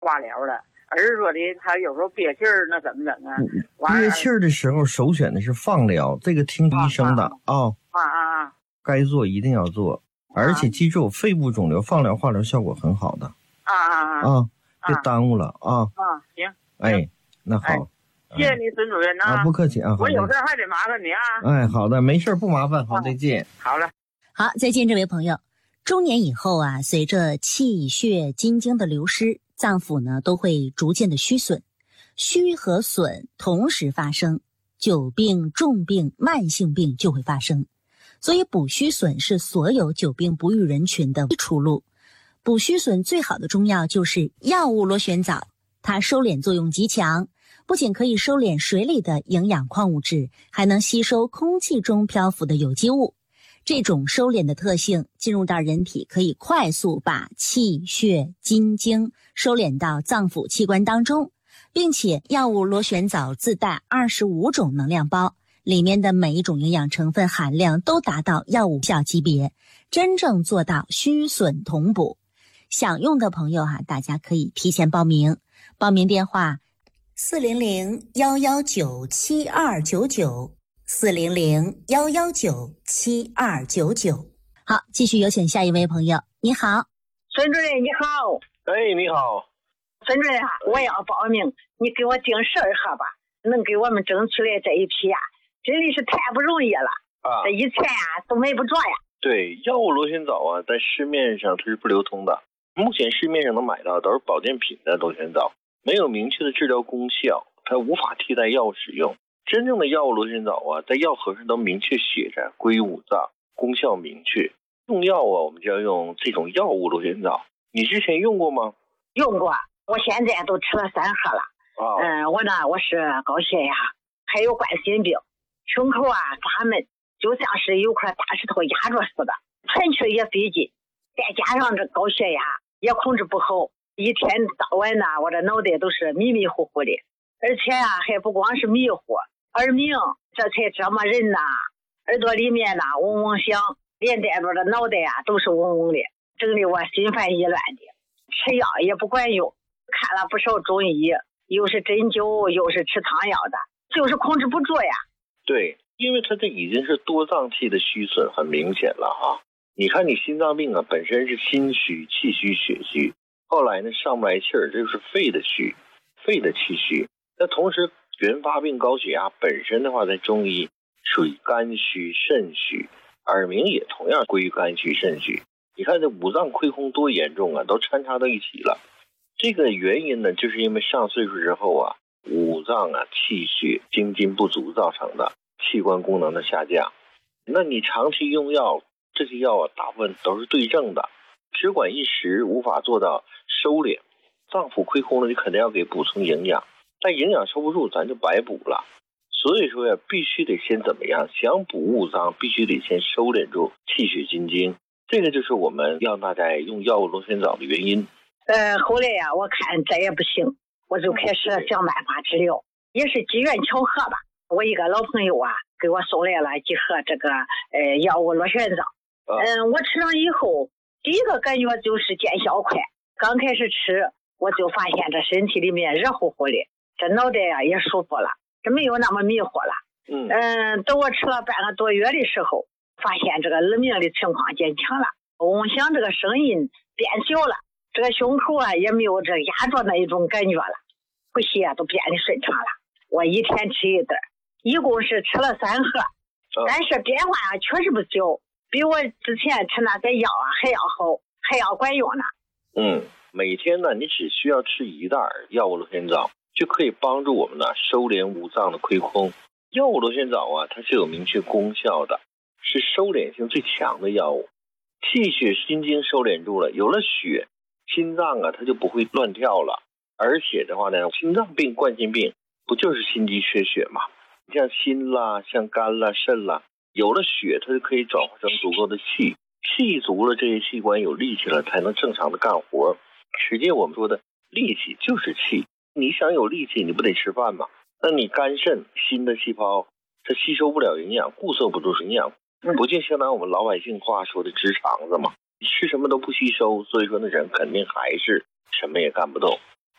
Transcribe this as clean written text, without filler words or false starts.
化疗了。儿子说的，他有时候憋气儿，那怎么整啊？ 憋气儿的时候，首选的是放疗，这个听医生的该做一定要做，而且记住，肺部肿瘤放疗、化疗效果很好的别耽误了行， 哎，那好， 谢谢你，孙主任不客气啊， 我有事还得麻烦你啊。 哎，好的，没事不麻烦，好，再见。 好了， 好，再见，这位朋友。中年以后啊，随着气血津精的流失，脏腑呢都会逐渐的虚损，虚和损同时发生，久病、重病、慢性病就会发生。所以补虚损是所有久病不愈人群的出路。补虚损最好的中药就是药物螺旋藻，它收敛作用极强，不仅可以收敛水里的营养矿物质，还能吸收空气中漂浮的有机物。这种收敛的特性进入到人体，可以快速把气血津精收敛到脏腑器官当中，并且药物螺旋藻自带25种能量包，里面的每一种营养成分含量都达到药物效级别，真正做到虚损同补。想用的朋友大家可以提前报名，报名电话400-119-7299。400-119-7299。好，继续有请下一位朋友。你好， 孙主任你好。 哎，你好， 孙主任我要报名，你给我订12盒吧，能给我们争取来这一批真的是太不容易了这一切都没不着呀。 对，药物螺旋藻在市面上它是不流通的，目前市面上能买到都是保健品的螺旋藻，没有明确的治疗功效，它无法替代药物使用。真正的药物螺旋藻在药盒上都明确写着归五脏，功效明确。用药我们就要用这种药物螺旋藻。你之前用过吗？ 用过，我现在都吃了3盒了。我是高血压，还有冠心病，胸口发闷，就像是有块大石头压着似的，喘气也费劲，再加上这高血压也控制不好，一天到晚我这脑袋都是迷迷糊糊的，而且还不光是迷糊，耳鸣，这才折磨人耳朵里面嗡嗡响，连带着的脑袋都是嗡嗡的，整得我心烦意乱的，吃药也不管用，看了不少中医，又是针灸又是吃汤药的，就是控制不住呀。 对，因为它这已经是多脏器的虚损很明显了你看你心脏病本身是心虚、气虚、血虚，后来呢上不来气儿，这就是肺的虚，肺的气虚。那同时原发病高血压本身的话，在中医属于肝虚、肾虚，耳鸣也同样归于肝虚、肾虚。你看这五脏亏空多严重都掺杂到一起了。这个原因呢，就是因为上岁数之后五脏气血精金不足造成的器官功能的下降。那你长期用药，这些药大部分都是对症的，只管一时，无法做到收敛。脏腑亏空了，你肯定要给补充营养，但营养收不住，咱就白补了。所以说必须得先怎么样？想补五脏，必须得先收敛住气血津精。这个就是我们要大家用药物螺旋藻的原因。 后来我看这也不行，我就开始想办法治疗，也是机缘巧合吧。我一个老朋友给我送来了几盒这个药物螺旋藻。我吃上以后，第一个感觉就是见效快。刚开始吃，我就发现这身体里面热乎乎的，这脑袋也舒服了，这没有那么迷糊了。等我吃了半个多月的时候，发现这个耳鸣的情况减强了，嗡响这个声音变小了，这个胸口也没有这压着那一种感觉了，呼吸都变得顺畅了。我一天吃一袋，一共是吃了3盒，但是变化确实不小，比我之前吃那个药还要好，还要管用呢。 每天呢，你只需要吃1袋药物螺旋藻，就可以帮助我们收敛五脏的亏空。药物螺旋藻它是有明确功效的，是收敛性最强的药物。气血心经收敛住了，有了血，心脏它就不会乱跳了。而且的话呢，心脏病、冠心病不就是心肌缺血吗？像心啦、像肝啦、肾啦，有了血，它就可以转化成足够的气，气足了，这些器官有力气了，才能正常的干活。实际我们说的力气就是气，你想有力气，你不得吃饭吗？那你肝肾心的细胞它吸收不了营养，固摄不住营养，不就相当于我们老百姓话说的直肠子吗？吃什么都不吸收，所以说那人肯定还是什么也干不动。